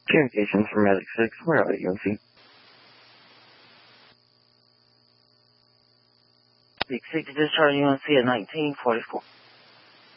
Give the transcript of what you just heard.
Communications for Medic 6, where are you, UNC? Big 6 discharge UNC at 1944.